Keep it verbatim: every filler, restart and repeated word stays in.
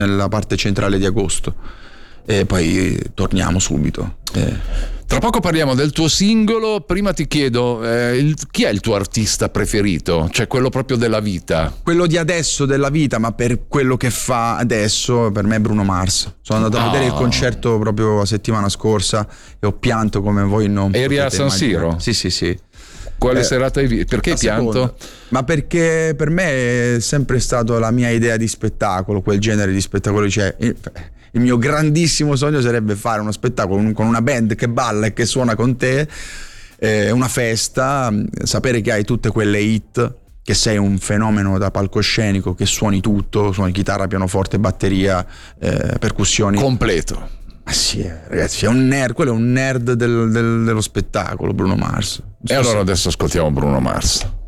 nella parte centrale di agosto e poi torniamo subito. Eh. Tra poco parliamo del tuo singolo, prima ti chiedo eh, il, chi è il tuo artista preferito? Cioè quello proprio della vita? Quello di adesso della vita, ma per quello che fa adesso per me è Bruno Mars. Sono andato a vedere il concerto proprio la settimana scorsa e ho pianto come voi non Eri a San immaginare. Siro? Sì, sì, sì. Quale Eh, serata hai visto? Perché hai pianto? Seconda. Ma perché per me è sempre stata la mia idea di spettacolo, quel genere di spettacolo. Cioè, il, il mio grandissimo sogno sarebbe fare uno spettacolo con una band che balla e che suona con te, eh, una festa, sapere che hai tutte quelle hit, che sei un fenomeno da palcoscenico, che suoni tutto, suoni chitarra, pianoforte, batteria, eh, percussioni. Completo. Ma sì, ragazzi, è un nerd, quello è un nerd del, del, dello spettacolo, Bruno Mars. E allora adesso ascoltiamo Bruno Mars.